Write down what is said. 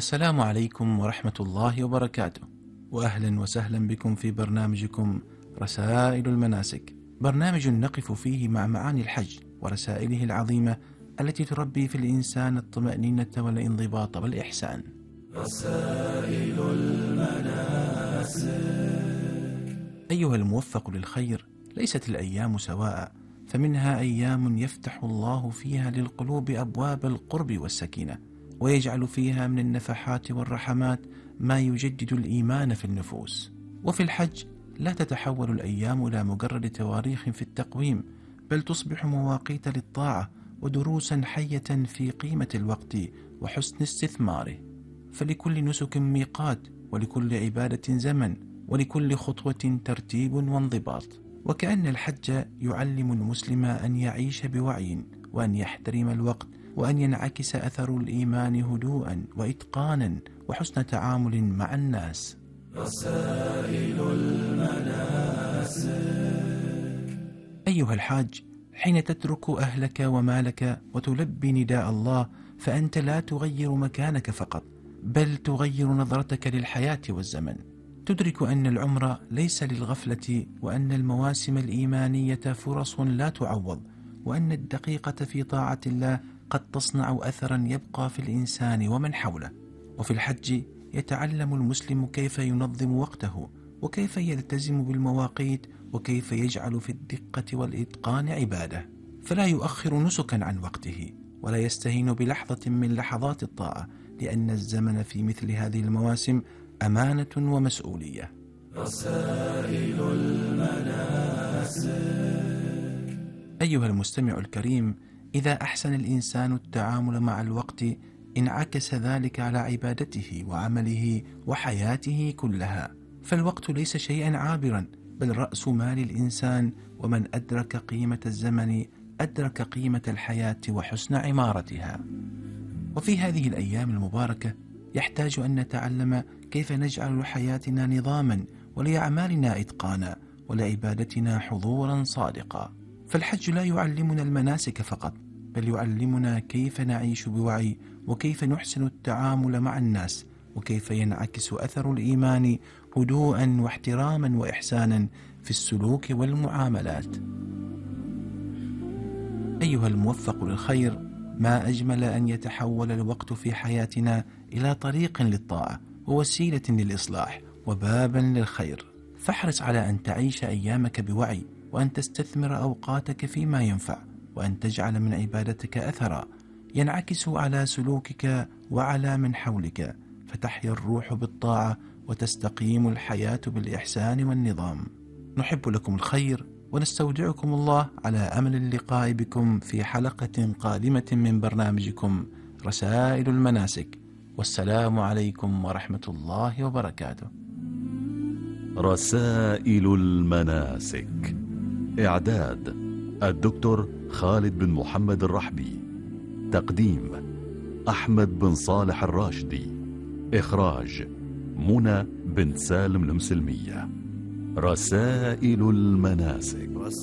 السلام عليكم ورحمة الله وبركاته، وأهلا وسهلا بكم في برنامجكم رسائل المناسك، برنامج نقف فيه مع معاني الحج ورسائله العظيمة التي تربي في الإنسان الطمأنينة والانضباط والإحسان. رسائل المناسك. أيها الموفق للخير، ليست الأيام سواء، فمنها أيام يفتح الله فيها للقلوب أبواب القرب والسكينة، ويجعل فيها من النفحات والرحمات ما يجدد الإيمان في النفوس. وفي الحج لا تتحول الأيام إلى مجرد تواريخ في التقويم، بل تصبح مواقيت للطاعة ودروسا حية في قيمة الوقت وحسن استثماره. فلكل نسك ميقات، ولكل عبادة زمن، ولكل خطوة ترتيب وانضباط. وكأن الحج يعلم المسلم أن يعيش بوعي، وأن يحترم الوقت، وأن ينعكس أثر الإيمان هدوءا وإتقانا وحسن تعامل مع الناس. رسائل المناسك. أيها الحاج، حين تترك أهلك ومالك وتلبي نداء الله، فأنت لا تغير مكانك فقط، بل تغير نظرتك للحياة والزمن. تدرك أن العمر ليس للغفلة، وأن المواسم الإيمانية فرص لا تعوض، وأن الدقيقة في طاعة الله قد تصنع أثرا يبقى في الإنسان ومن حوله. وفي الحج يتعلم المسلم كيف ينظم وقته، وكيف يلتزم بالمواقيت، وكيف يجعل في الدقة والإتقان عبادة، فلا يؤخر نسكا عن وقته، ولا يستهين بلحظة من لحظات الطاعة، لأن الزمن في مثل هذه المواسم أمانة ومسؤولية. رسائل المناسك. أيها المستمع الكريم، إذا أحسن الإنسان التعامل مع الوقت انعكس ذلك على عبادته وعمله وحياته كلها. فالوقت ليس شيئا عابرا، بل رأس مال الإنسان، ومن أدرك قيمة الزمن أدرك قيمة الحياة وحسن عمارتها. وفي هذه الأيام المباركة يحتاج أن نتعلم كيف نجعل لحياتنا نظاما، ولأعمالنا إتقانا، ولعبادتنا حضورا صادقا. فالحج لا يعلمنا المناسك فقط، بل يعلمنا كيف نعيش بوعي، وكيف نحسن التعامل مع الناس، وكيف ينعكس أثر الإيمان هدوءا واحتراما وإحسانا في السلوك والمعاملات. أيها الموفق للخير، ما أجمل أن يتحول الوقت في حياتنا إلى طريق للطاعة، ووسيلة للإصلاح، وبابا للخير. فاحرص على أن تعيش أيامك بوعي، وأن تستثمر أوقاتك فيما ينفع، وأن تجعل من عبادتك أثرا ينعكس على سلوكك وعلى من حولك، فتحيا الروح بالطاعة، وتستقيم الحياة بالإحسان والنظام. نحب لكم الخير، ونستودعكم الله على أمل اللقاء بكم في حلقة قادمة من برنامجكم رسائل المناسك، والسلام عليكم ورحمة الله وبركاته. رسائل المناسك. إعداد الدكتور خالد بن محمد الرحبي. تقديم أحمد بن صالح الراشدي. إخراج منى بن سالم المسلمية. رسائل المناسك.